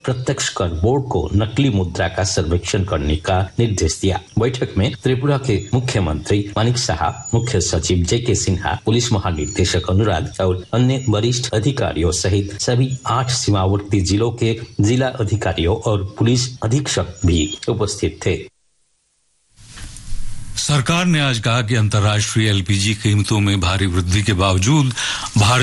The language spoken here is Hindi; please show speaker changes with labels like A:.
A: प्रत्यक्ष कर बोर्ड को नकली मुद्रा का सर्वेक्षण करने का निर्देश दिया। बैठक में त्रिपुरा के मुख्यमंत्री मानिक साहा, मुख्य सचिव JK सिन्हा, पुलिस महानिदेशक अनुराग और अन्य वरिष्ठ अधिकारियों सहित सभी 8 सीमावर्ती जिलों के जिला अधिकारियों और पुलिस अधीक्षक भी उपस्थित थे।
B: सरकार ने आज कहा कि अंतर्राष्ट्रीय LPG कीमतों में भारी वृद्धि के बावजूद भारत